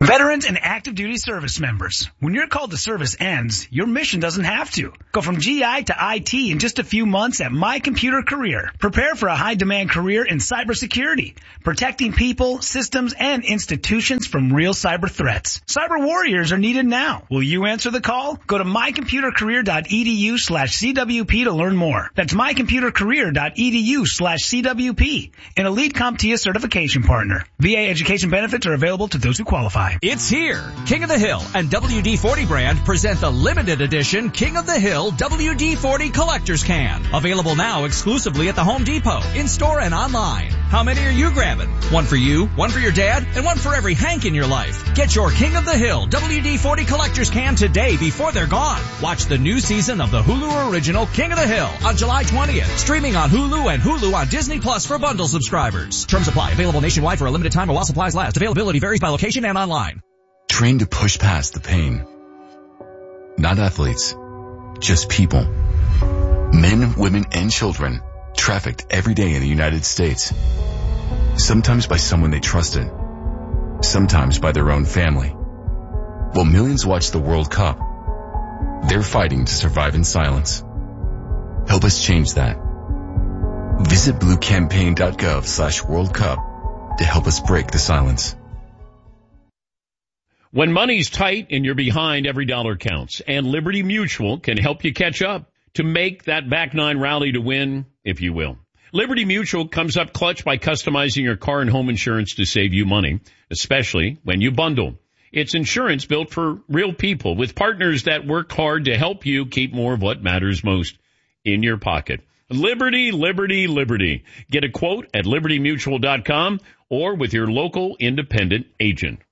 Veterans and active duty service members, when your call to service ends, your mission doesn't have to. Go from GI to IT in just a few months at My Computer Career. Prepare for a high-demand career in cybersecurity, protecting people, systems, and institutions from real cyber threats. Cyber warriors are needed now. Will you answer the call? Go to mycomputercareer.edu/CWP to learn more. That's mycomputercareer.edu/CWP, an Elite CompTIA certification partner. VA education benefits are available to those who qualify. It's here. King of the Hill and WD-40 brand present the limited edition King of the Hill WD-40 Collector's Can. Available now exclusively at the Home Depot, in-store and online. How many are you grabbing? One for you, one for your dad, and one for every Hank in your life. Get your King of the Hill WD-40 Collector's Can today before they're gone. Watch the new season of the Hulu original King of the Hill on July 20th. Streaming on Hulu and Hulu on Disney Plus for bundle subscribers. Terms apply. Available nationwide for a limited time or while supplies last. Availability varies by location and online. Trained to push past the pain. Not athletes, just people. Men, women, and children trafficked every day in the United States. Sometimes by someone they trusted. Sometimes by their own family. While millions watch the World Cup, they're fighting to survive in silence. Help us change that. Visit bluecampaign.gov/World Cup to help us break the silence. When money's tight and you're behind, every dollar counts. And Liberty Mutual can help you catch up to make that back nine rally to win, if you will. Liberty Mutual comes up clutch by customizing your car and home insurance to save you money, especially when you bundle. It's insurance built for real people with partners that work hard to help you keep more of what matters most in your pocket. Liberty, Liberty, Liberty. Get a quote at libertymutual.com or with your local independent agent.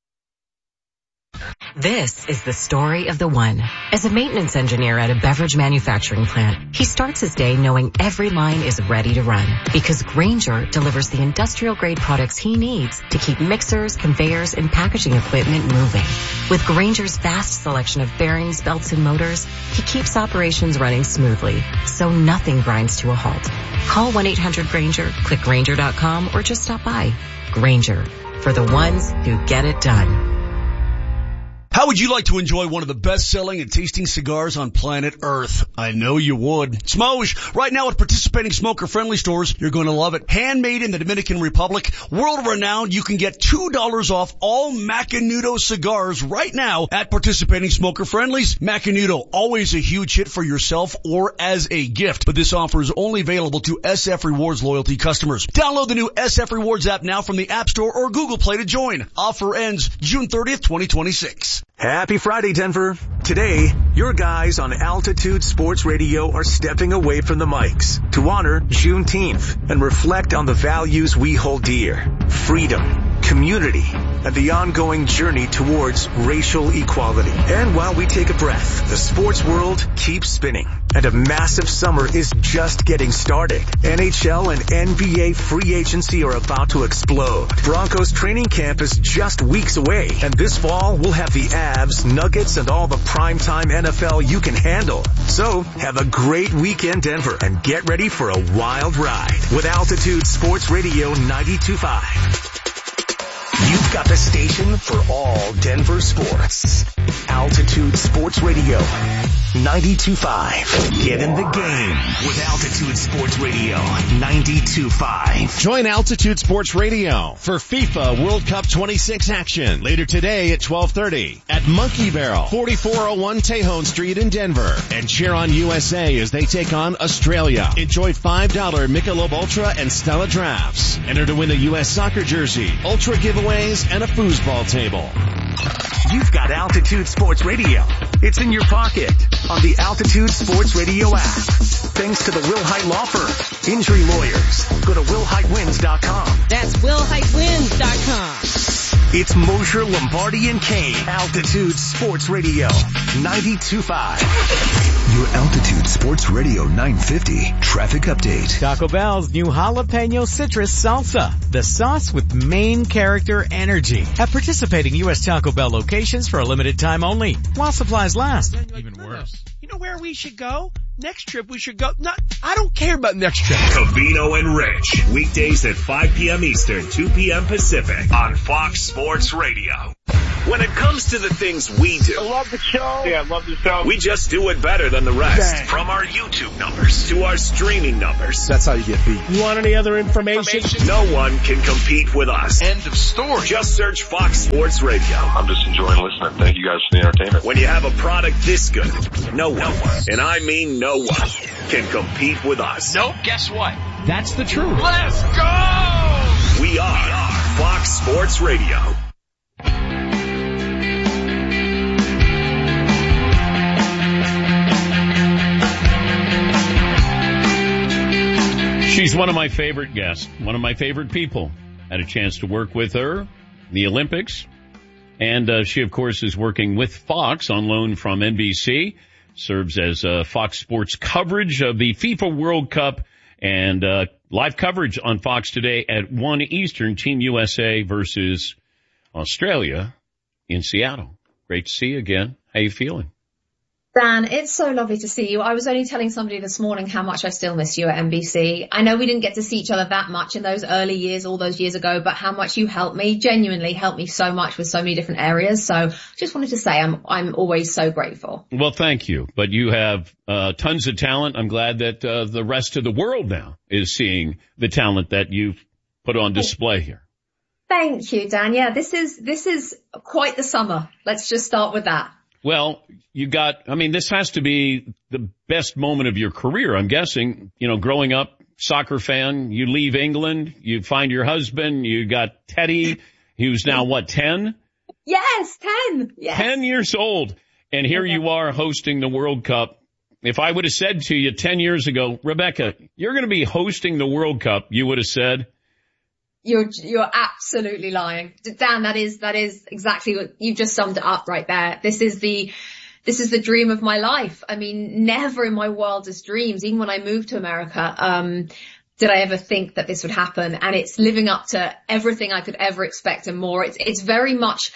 This is the story of the one. As a maintenance engineer at a beverage manufacturing plant, he starts his day knowing every line is ready to run because Grainger delivers the industrial-grade products he needs to keep mixers, conveyors, and packaging equipment moving. With Grainger's vast selection of bearings, belts, and motors, he keeps operations running smoothly, so nothing grinds to a halt. Call 1-800-GRAINGER, click Grainger.com, or just stop by. Grainger, for the ones who get it done. How would you like to enjoy one of the best-selling and tasting cigars on planet Earth? I know you would. Smosh! Right now at participating smoker-friendly stores, you're going to love it. Handmade in the Dominican Republic, world-renowned, you can get $2 off all Macanudo cigars right now at participating smoker-friendlies. Macanudo, always a huge hit for yourself or as a gift, but this offer is only available to SF Rewards loyalty customers. Download the new SF Rewards app now from the App Store or Google Play to join. Offer ends June 30th, 2026. Happy Friday, Denver. Today, your guys on Altitude Sports Radio are stepping away from the mics to honor Juneteenth and reflect on the values we hold dear: freedom, community, and the ongoing journey towards racial equality. And while we take a breath, the sports world keeps spinning, and a massive summer is just getting started. NHL and NBA free agency are about to explode. Broncos training camp is just weeks away, and this fall we'll have the Avs, Nuggets, and all the primetime NFL you can handle. So have a great weekend, Denver, and get ready for a wild ride with Altitude Sports Radio 92.5. You've got the station for all Denver sports. Altitude Sports Radio 92.5. Get in the game with Altitude Sports Radio 92.5. Join Altitude Sports Radio for FIFA World Cup 26 action later today at 12:30 at Monkey Barrel, 4401 Tejon Street in Denver. And cheer on USA as they take on Australia. Enjoy $5 Michelob Ultra and Stella drafts. Enter to win a U.S. soccer jersey, Ultra giveaways, and a foosball table. You've got Altitude Sports Radio. It's in your pocket on the Altitude Sports Radio app. Thanks to the Will Height Law Firm. Injury lawyers. Go to willheightwins.com. That's willheightwins.com. It's Mosher, Lombardi, and Kane. Altitude Sports Radio 92.5. Your Altitude Sports Radio 950 traffic update. Taco Bell's new jalapeno citrus salsa. The sauce with main character energy. At participating U.S. Taco Bell locations for a limited time only. While supplies last. Even worse. You know where we should go? Next trip we should go. I don't care about next trip. Covino and Rich. Weekdays at 5 p.m. Eastern, 2 p.m. Pacific on Fox Sports Radio. When it comes to the things we do. I love the show. Yeah, I love the show. We just do it better than the rest. Dang. From our YouTube numbers to our streaming numbers. That's how you get beat. You want any other information? No one can compete with us. End of story. Just search Fox Sports Radio. I'm just enjoying listening. Thank you guys for the entertainment. When you have a product this good, no one, and I mean no one, can compete with us. Nope. Guess what? That's the truth. Let's go! We are Fox Sports Radio. She's one of my favorite guests, one of my favorite people. Had a chance to work with her in the Olympics. And she, of course, is working with Fox on loan from NBC, serves as Fox Sports coverage of the FIFA World Cup, and live coverage on Fox today at 1 Eastern, Team USA versus Australia in Seattle. Great to see you again. How you feeling? Dan, it's so lovely to see you. I was only telling somebody this morning how much I still miss you at NBC. I know we didn't get to see each other that much in those early years, all those years ago, but how much you helped me, genuinely helped me so much with so many different areas. So just wanted to say I'm always so grateful. Well, thank you. But you have tons of talent. I'm glad that the rest of the world now is seeing the talent that you've put on display here. Thank you, Dan. Yeah, this is quite the summer. Let's just start with that. Well, this has to be the best moment of your career, I'm guessing. You know, growing up, soccer fan, you leave England, you find your husband, you got Teddy, who's now, 10? Yes, 10. Yes. 10 years old. And here you are hosting the World Cup. If I would have said to you 10 years ago, Rebecca, you're going to be hosting the World Cup, you would have said, You're absolutely lying. Dan, that is exactly what you've just summed it up right there. This is the dream of my life. I mean, never in my wildest dreams, even when I moved to America, did I ever think that this would happen. And it's living up to everything I could ever expect and more. It's very much,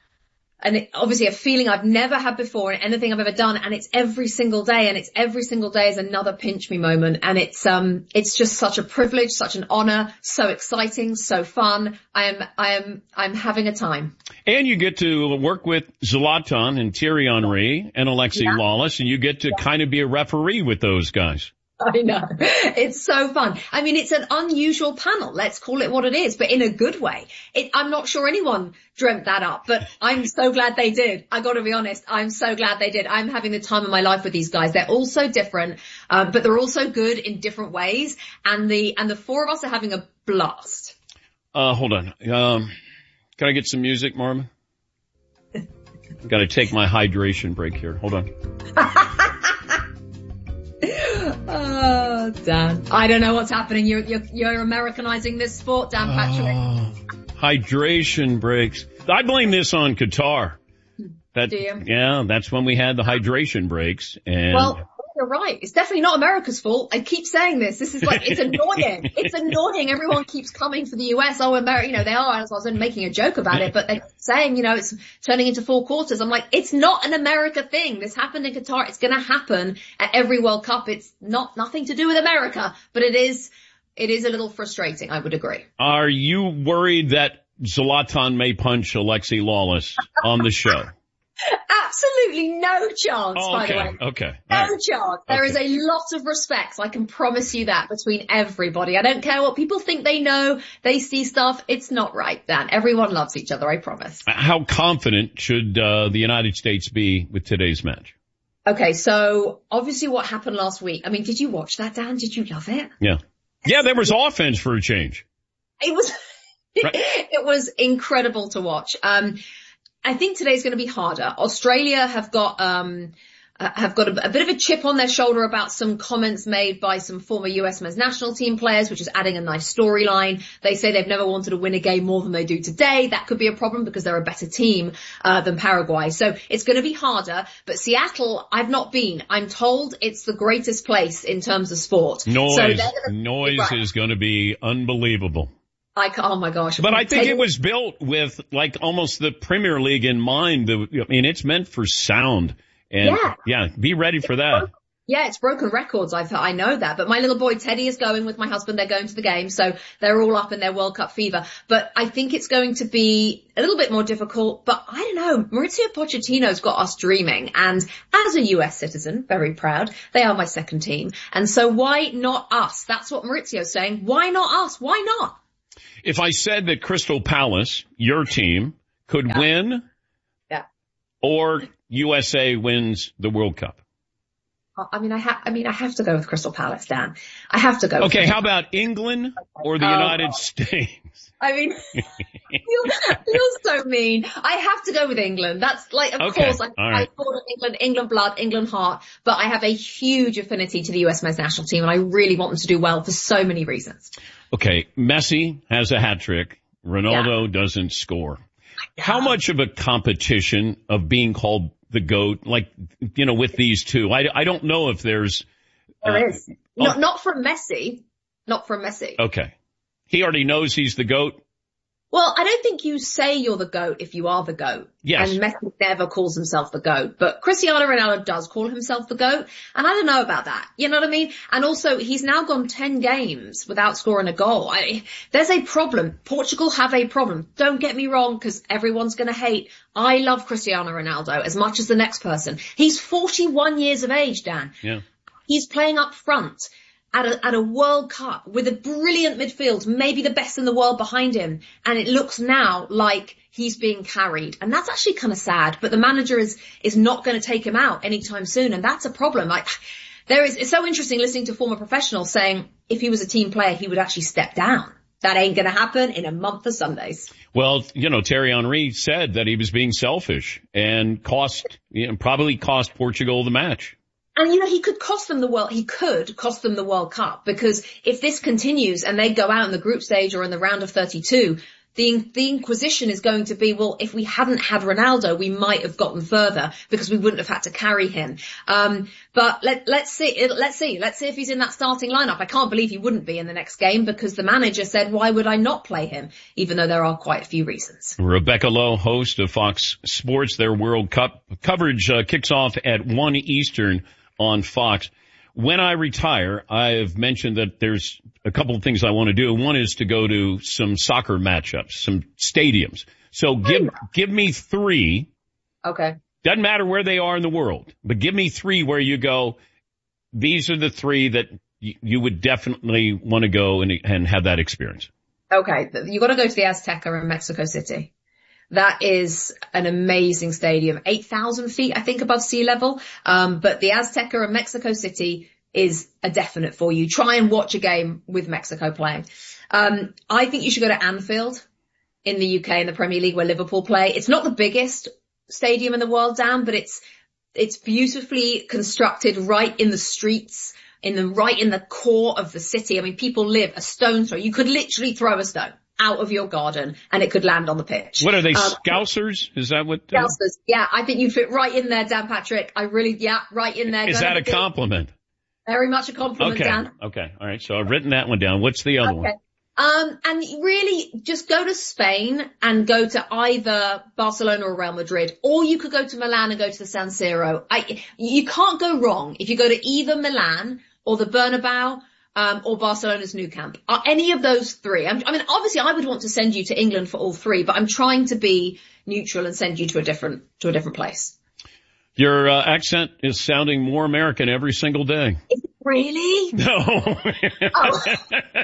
and obviously a feeling I've never had before in anything I've ever done. And it's every single day, and it's every single day is another pinch me moment. And it's just such a privilege, such an honor, so exciting, so fun. I'm having a time. And you get to work with Zlatan and Thierry Henry and Alexi Lawless, and you get to kind of be a referee with those guys. I know. It's so fun. I mean, it's an unusual panel. Let's call it what it is, but in a good way. I'm not sure anyone dreamt that up, but I'm so glad they did. I got to be honest. I'm so glad they did. I'm having the time of my life with these guys. They're all so different, but they're all so good in different ways. And the four of us are having a blast. Hold on. Can I get some music, Marvin? Got to take my hydration break here. Hold on. Oh, Dan. I don't know what's happening. You're Americanizing this sport, Dan Patrick. Hydration breaks. I blame this on Qatar. Do you? Yeah, that's when we had the hydration breaks. And well, you're right. It's definitely not America's fault. I keep saying this. This is like, it's annoying. It's annoying. Everyone keeps coming for the US. Oh, America, they are. I was making a joke about it, but they're saying, it's turning into 4 quarters. I'm like, it's not an America thing. This happened in Qatar. It's going to happen at every World Cup. It's nothing to do with America, but it is a little frustrating. I would agree. Are you worried that Zlatan may punch Alexi Lawless on the show? Absolutely no chance, by the way. Okay. No chance. There is a lot of respect, I can promise you that, between everybody. I don't care what people think they know. They see stuff. It's not right, Dan. Everyone loves each other, I promise. How confident should the United States be with today's match? Okay, so obviously what happened last week. I mean, did you watch that, Dan? Did you love it? Yeah. Yeah, there was offense for a change. It was, it was incredible to watch. I think today's going to be harder. Australia have got a bit of a chip on their shoulder about some comments made by some former US men's national team players, which is adding a nice storyline. They say they've never wanted to win a game more than they do today. That could be a problem because they're a better team than Paraguay. So it's going to be harder. But Seattle, I've not been. I'm told it's the greatest place in terms of sport. Noise is going to be unbelievable. Oh my gosh. But I think it was built with like almost the Premier League in mind. I mean, it's meant for sound. And yeah, be ready for that. Yeah, it's broken records. I know that. But my little boy Teddy is going with my husband. They're going to the game. So they're all up in their World Cup fever. But I think it's going to be a little bit more difficult. But I don't know. Maurizio Pochettino's got us dreaming. And as a US citizen, very proud, they are my second team. And so why not us? That's what Maurizio's saying. Why not us? Why not? If I said that Crystal Palace, your team, could win, or USA wins the World Cup. I mean, I have to go with Crystal Palace, Dan. I have to go. Okay, how about England or the United States? I mean, you're so mean. I have to go with England. That's like, of course, I thought of England blood, England heart, but I have a huge affinity to the US men's national team, and I really want them to do well for so many reasons. Okay, Messi has a hat trick. Ronaldo doesn't score. How much of a competition of being called the GOAT, like, you know, with these two? I don't know if there's... There is. Not from Messi. Not from Messi. Okay. He already knows he's the GOAT? Well, I don't think you say you're the GOAT if you are the GOAT. Yes. And Messi never calls himself the GOAT. But Cristiano Ronaldo does call himself the GOAT. And I don't know about that. You know what I mean? And also, he's now gone 10 games without scoring a goal. There's a problem. Portugal have a problem. Don't get me wrong, because everyone's going to hate. I love Cristiano Ronaldo as much as the next person. He's 41 years of age, Dan. Yeah. He's playing up front at a World Cup with a brilliant midfield, maybe the best in the world behind him. And it looks now like he's being carried. And that's actually kind of sad, but the manager is not going to take him out anytime soon. And that's a problem. It's so interesting listening to former professionals saying if he was a team player, he would actually step down. That ain't going to happen in a month of Sundays. Well, you know, Thierry Henry said that he was being selfish and probably cost Portugal the match. And, you know, he could cost them the World Cup, because if this continues and they go out in the group stage or in the round of 32, the inquisition is going to be, well, if we hadn't had Ronaldo, we might have gotten further because we wouldn't have had to carry him. But let's see if he's in that starting lineup. I can't believe he wouldn't be in the next game, because the manager said, why would I not play him? Even though there are quite a few reasons. Rebecca Lowe, host of Fox Sports, their World Cup coverage kicks off at 1 Eastern on Fox. When I retire, I've mentioned that there's a couple of things I want to do. One is to go to some soccer matchups, some stadiums. So give me 3. Okay. Doesn't matter where they are in the world, but give me 3 where you go, these are the 3 that you would definitely want to go and have that experience. Okay. You got to go to the Azteca in Mexico City. That is an amazing stadium, 8,000 feet, I think, above sea level. But the Azteca in Mexico City is a definite for you. Try and watch a game with Mexico playing. I think you should go to Anfield in the UK in the Premier League, where Liverpool play. It's not the biggest stadium in the world, Dan, but it's beautifully constructed right in the streets, right in the core of the city. I mean, people live a stone's throw. You could literally throw a stone out of your garden and it could land on the pitch. What are they, Scousers? Is that what? Scousers. Yeah, I think you'd fit right in there, Dan Patrick. Right in there. Is that a compliment? Very much a compliment, Dan. Okay. All right. So I've written that one down. What's the other one? And really just go to Spain and go to either Barcelona or Real Madrid, or you could go to Milan and go to the San Siro. You can't go wrong if you go to either Milan or the Bernabeu, or Barcelona's Nou Camp. Are any of those 3? I mean, obviously I would want to send you to England for all 3, but I'm trying to be neutral and send you to a different place. Your accent is sounding more American every single day. Is it really? No. Oh. I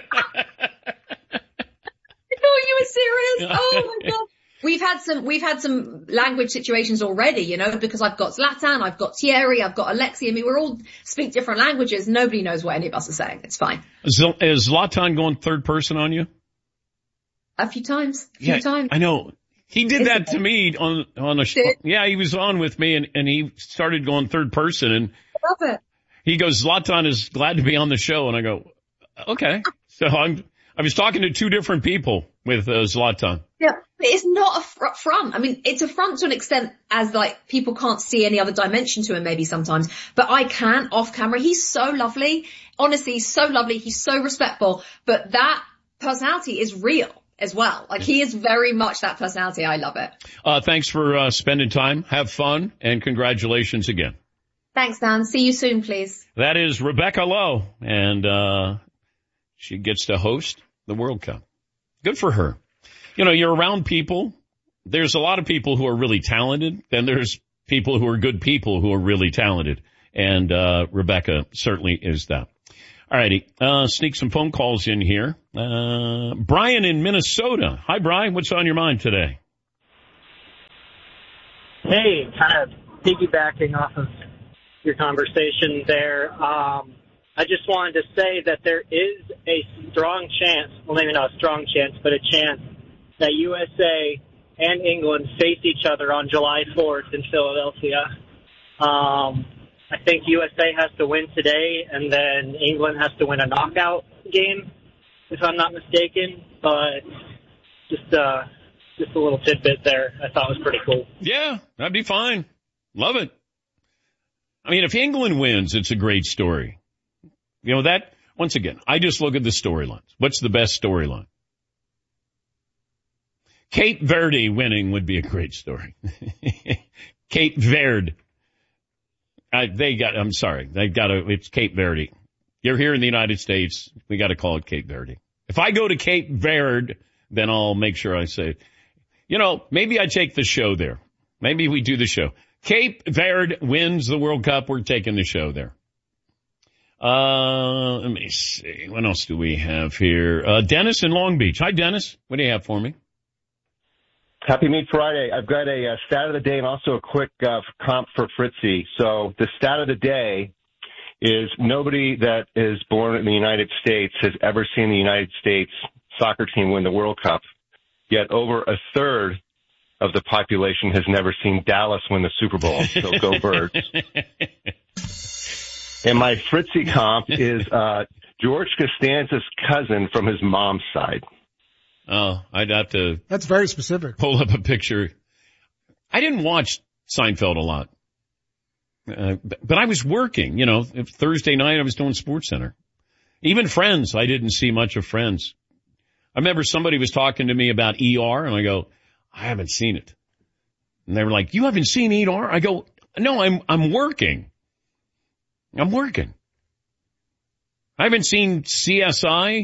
thought you were serious. Oh my God. We've had some language situations already, you know, because I've got Zlatan, I've got Thierry, I've got Alexi. I mean, we all speak different languages. Nobody knows what any of us are saying. It's fine. Is Zlatan going third person on you? A few times. I know. He did that to me on a show. Yeah, he was on with me and he started going third person, and I love it. He goes, Zlatan is glad to be on the show. And I go, okay. So I was talking to 2 different people with Zlatan. Yeah, but it's not a front. I mean, it's a front to an extent, as like people can't see any other dimension to him maybe sometimes, but I can off camera. He's so lovely. Honestly, he's so lovely. He's so respectful, but that personality is real as well. Like, he is very much that personality. I love it. Thanks for spending time. Have fun, and congratulations again. Thanks, Dan. See you soon, please. That is Rebecca Lowe, and she gets to host the World Cup. Good for her. You know, you're around people. There's a lot of people who are really talented, and there's people who are good people who are really talented. And Rebecca certainly is that. All righty. Sneak some phone calls in here. Brian in Minnesota. Hi, Brian. What's on your mind today? Hey, kind of piggybacking off of your conversation there. I just wanted to say that there is a strong chance, well, maybe not a strong chance, but a chance that USA and England face each other on July 4th in Philadelphia. I think USA has to win today, and then England has to win a knockout game, if I'm not mistaken. But just a little tidbit there I thought was pretty cool. Yeah, that'd be fine. Love it. I mean, if England wins, it's a great story. You know, that, once again, I just look at the storylines. What's the best storyline? Cape Verde winning would be a great story. Cape Verde. It's Cape Verde. You're here in the United States. We got to call it Cape Verde. If I go to Cape Verde, then I'll make sure I say it. You know, maybe I take the show there. Maybe we do the show. Cape Verde wins the World Cup. We're taking the show there. Let me see. What else do we have here? Dennis in Long Beach. Hi, Dennis. What do you have for me? Happy Meat Friday. I've got a stat of the day and also a quick comp for Fritzy. So the stat of the day is nobody that is born in the United States has ever seen the United States soccer team win the World Cup. Yet over a third of the population has never seen Dallas win the Super Bowl. So go Birds. And my Fritzy comp is George Costanza's cousin from his mom's side. Oh, I'd have to... That's very specific. Pull up a picture. I didn't watch Seinfeld a lot. But I was working, you know. Thursday night I was doing SportsCenter. Even Friends, I didn't see much of Friends. I remember somebody was talking to me about ER, and I go, I haven't seen it. And they were like, you haven't seen ER? I go, no, I'm working. I'm working. I haven't seen CSI,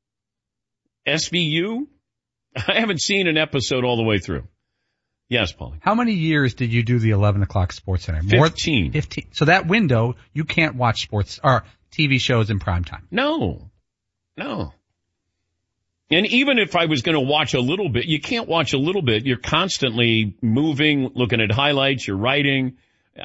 SVU. I haven't seen an episode all the way through. Yes, Paulie. How many years did you do the 11 o'clock SportsCenter? 15. 15. So that window, you can't watch sports or TV shows in prime time. No. And even if I was going to watch a little bit, you can't watch a little bit. You're constantly moving, looking at highlights, you're writing.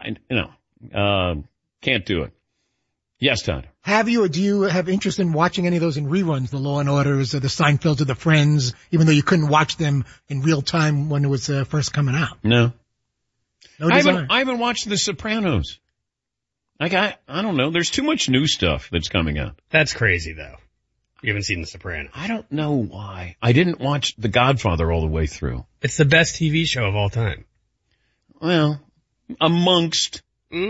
Can't do it. Yes, Todd. Have you or do you have interest in watching any of those in reruns, the Law and Orders or the Seinfelds or the Friends, even though you couldn't watch them in real time when it was first coming out? No. I haven't watched The Sopranos. Like, I don't know. There's too much new stuff that's coming out. That's crazy, though. You haven't seen The Sopranos. I don't know why. I didn't watch The Godfather all the way through. It's the best TV show of all time. Well, amongst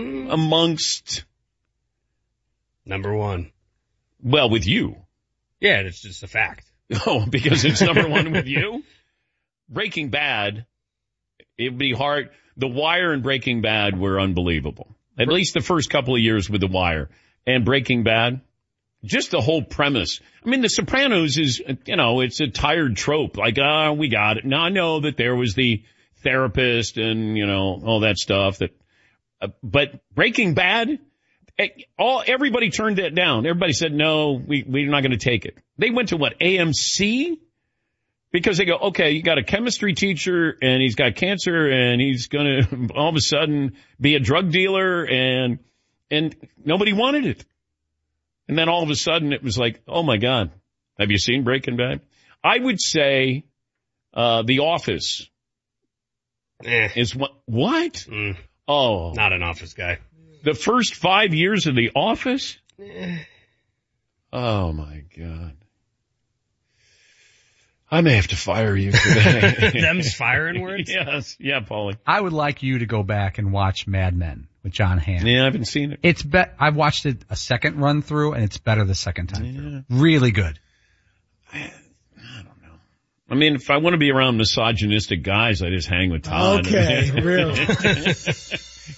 number one. Well, with you. Yeah, it's just a fact. Oh, because it's number one with you? Breaking Bad, it'd be hard. The Wire and Breaking Bad were unbelievable. At least the first couple of years with The Wire. And Breaking Bad, just the whole premise. I mean, The Sopranos is, it's a tired trope. Like, we got it. Now I know that there was the therapist and, all that stuff. But Breaking Bad, everybody turned that down. Everybody said, no, we're not going to take it. They went to AMC? Because they go, okay, you got a chemistry teacher and he's got cancer and he's going to all of a sudden be a drug dealer and nobody wanted it. And then all of a sudden it was like, oh my God, have you seen Breaking Bad? I would say, The Office is what? Mm. Oh. Not an Office guy. The first 5 years of The Office? Oh my God. I may have to fire you today. Them's firing words? Yes. Yeah, Paulie. I would like you to go back and watch Mad Men with John Hamm. Yeah, I haven't seen it. I've watched it a second run through and it's better the second time through. Really good. I don't know. I mean, if I want to be around misogynistic guys, I just hang with Todd. Okay, really.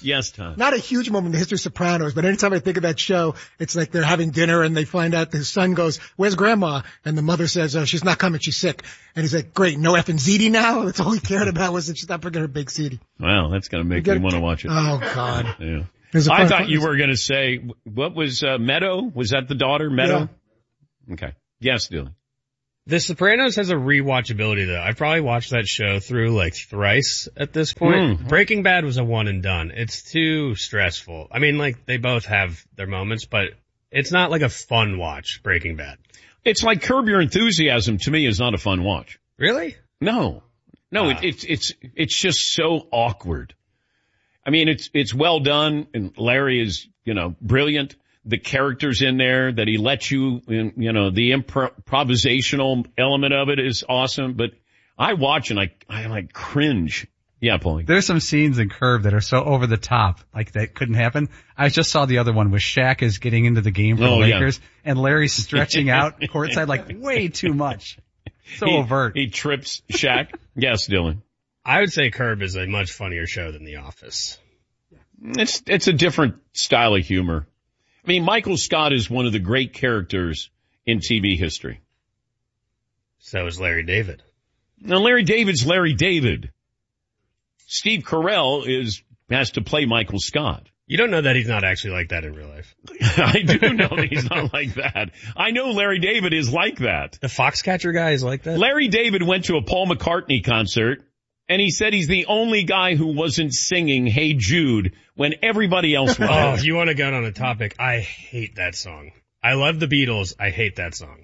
Yes, Tom. Not a huge moment in the history of Sopranos, but anytime I think of that show, it's like they're having dinner and they find out his son goes, "Where's Grandma?" And the mother says, "Oh, she's not coming. She's sick." And he's like, "Great, no effing ziti now." That's all he cared about was that she's not bringing her big ziti. Wow, that's going to make me want to watch it. Oh God. Yeah. I thought you were going to say, what was Meadow? Was that the daughter, Meadow? Yeah. Okay. Yes, Dylan. The Sopranos has a rewatchability though. I've probably watched that show through like thrice at this point. Breaking Bad was a one and done. It's too stressful. I mean, like they both have their moments, but it's not like a fun watch, Breaking Bad. It's like Curb Your Enthusiasm to me is not a fun watch. Really? No, it's just so awkward. I mean, it's well done and Larry is, brilliant. The characters in there that he lets you, the improvisational element of it is awesome. But I watch and I like cringe. Yeah, Paulie. There's some scenes in Curb that are so over the top, like that couldn't happen. I just saw the other one where Shaq is getting into the game for the Lakers and Larry's stretching out courtside like way too much. So overt. He trips Shaq. Yes, Dylan. I would say Curb is a much funnier show than The Office. It's a different style of humor. I mean, Michael Scott is one of the great characters in TV history. So is Larry David. Now, Larry David's Larry David. Steve Carell has to play Michael Scott. You don't know that he's not actually like that in real life. I do know that he's not like that. I know Larry David is like that. The Foxcatcher guy is like that? Larry David went to a Paul McCartney concert, and he said he's the only guy who wasn't singing Hey Jude when everybody else was. Oh, if you want to go on a topic, I hate that song. I love the Beatles. I hate that song.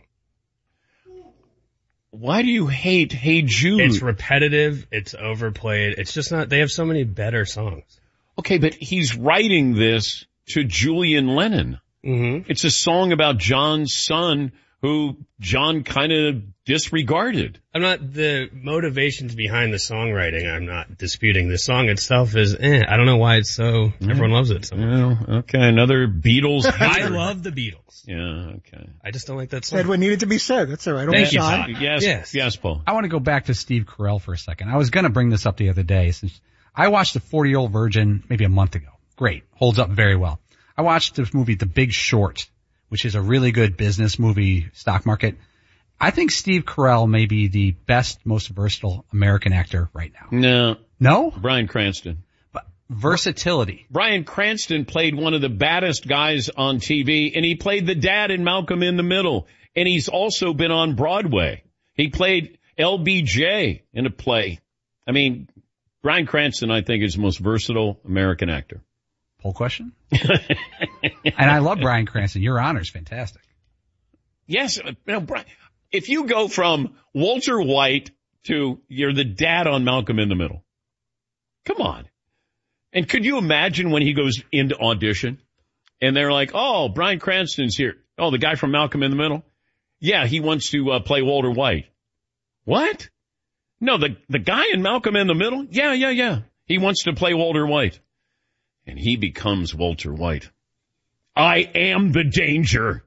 Why do you hate Hey Jude? It's repetitive. It's overplayed. It's just not, they have so many better songs. Okay, but he's writing this to Julian Lennon. Mm-hmm. It's a song about John's son who John kind of disregarded. The motivations behind the songwriting, I'm not disputing. The song itself is, I don't know why it's so, everyone loves it so much. Well, okay, another Beatles hater. I love the Beatles. Yeah, okay. I just don't like that song. Said what needed to be said. That's all right. Thank you, Todd. Yes, Paul. I want to go back to Steve Carell for a second. I was going to bring this up the other day since I watched The 40-Year-Old Virgin maybe a month ago. Great. Holds up very well. I watched this movie, The Big Short, which is a really good business movie, stock market. I think Steve Carell may be the best, most versatile American actor right now. No? Bryan Cranston. But versatility. Bryan Cranston played one of the baddest guys on TV, and he played the dad in Malcolm in the Middle. And he's also been on Broadway. He played LBJ in a play. I mean, Bryan Cranston, I think, is the most versatile American actor. Poll question? And I love Bryan Cranston. Your Honor's fantastic. Yes. If you go from Walter White to you're the dad on Malcolm in the Middle, come on. And could you imagine when he goes into audition and they're like, oh, Bryan Cranston's here. Oh, the guy from Malcolm in the Middle? Yeah, he wants to play Walter White. What? No, the guy in Malcolm in the Middle? Yeah. He wants to play Walter White. And he becomes Walter White. I am the danger.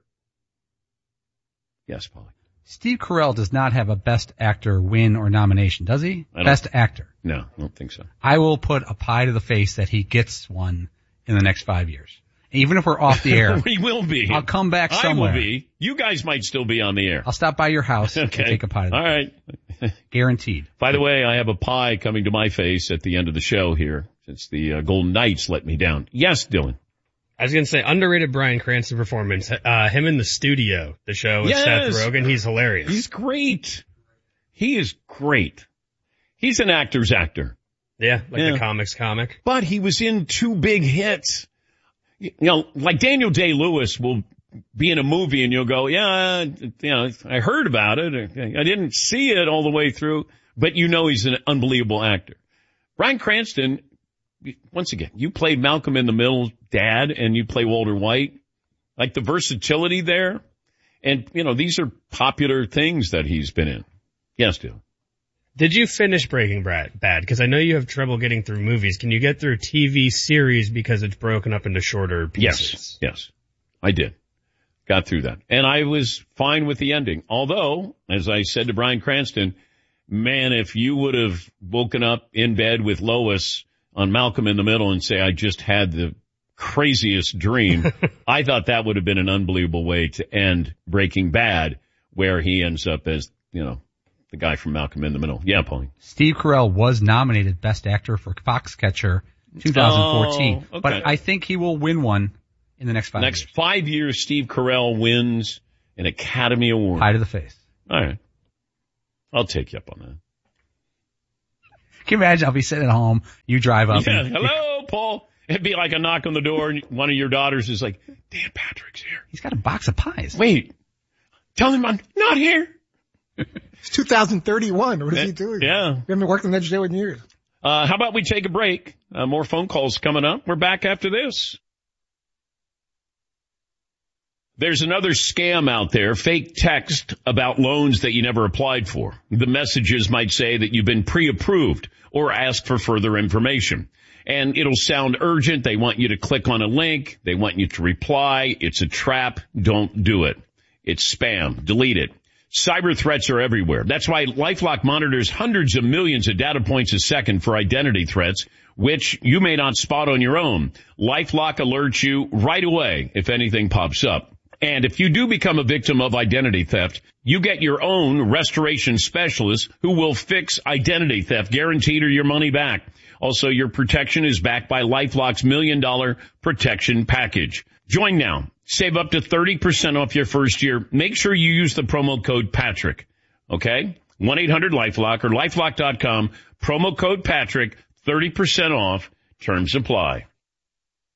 Yes, Paulie. Steve Carell does not have a Best Actor win or nomination, does he? Best Actor. No, I don't think so. I will put a pie to the face that he gets one in the next 5 years. Even if we're off the air. We will be. I'll come back somewhere. I will be. You guys might still be on the air. I'll stop by your house and take a pie to the All right. Guaranteed. By the way, I have a pie coming to my face at the end of the show here, since the Golden Knights let me down. Yes, Dylan. I was going to say, underrated Bryan Cranston performance. Him in the studio, the show with Seth Rogen. He's hilarious. He's great. He is great. He's an actor's actor. Yeah, the comics comic. But he was in 2 big hits. You know, like Daniel Day-Lewis will be in a movie and you'll go, I heard about it. I didn't see it all the way through, but you know he's an unbelievable actor. Bryan Cranston, once again, you played Malcolm in the Middle dad and you play Walter White. Like the versatility there. And, these are popular things that he's been in. Yes, Dylan. Did you finish Breaking Bad? Because I know you have trouble getting through movies. Can you get through TV series because it's broken up into shorter pieces? Yes, I did. Got through that. And I was fine with the ending. Although, as I said to Bryan Cranston, man, if you would have woken up in bed with Lois on Malcolm in the Middle and say, I just had the craziest dream. I thought that would have been an unbelievable way to end Breaking Bad, where he ends up as, the guy from Malcolm in the Middle. Yeah, Paulie. Steve Carell was nominated Best Actor for Foxcatcher 2014. Okay. But I think he will win one in the next 5 years. Next 5 years, Steve Carell wins an Academy Award. Pie to the face. All right. I'll take you up on that. Can you imagine? I'll be sitting at home, you drive up. Yeah, hello, Paul. It'd be like a knock on the door, and one of your daughters is like, Dan Patrick's here. He's got a box of pies. Wait. Tell him I'm not here. It's 2031. What is he doing? Yeah. We haven't worked on that show in years. How about we take a break? More phone calls coming up. We're back after this. There's another scam out there, fake text about loans that you never applied for. The messages might say that you've been pre-approved or ask for further information. And it'll sound urgent. They want you to click on a link. They want you to reply. It's a trap. Don't do it. It's spam. Delete it. Cyber threats are everywhere. That's why LifeLock monitors hundreds of millions of data points a second for identity threats, which you may not spot on your own. LifeLock alerts you right away if anything pops up. And if you do become a victim of identity theft, you get your own restoration specialist who will fix identity theft, guaranteed, or your money back. Also, your protection is backed by LifeLock's $1 Million Protection Package. Join now. Save up to 30% off your first year. Make sure you use the promo code Patrick. Okay? 1-800-LifeLock or LifeLock.com. Promo code Patrick. 30% off. Terms apply.